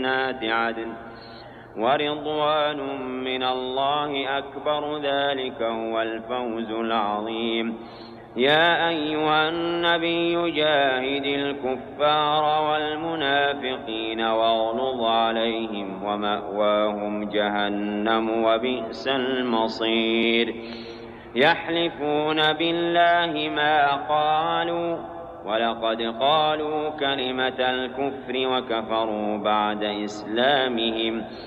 جنات عدن ورضوان من الله أكبر، ذلك هو الفوز العظيم. يا أيها النبي جاهد الكفار والمنافقين واغلظ عليهم ومأواهم جهنم وبئس المصير. يحلفون بالله ما قالوا ولقد قالوا كلمة الكفر وكفروا بعد إسلامهم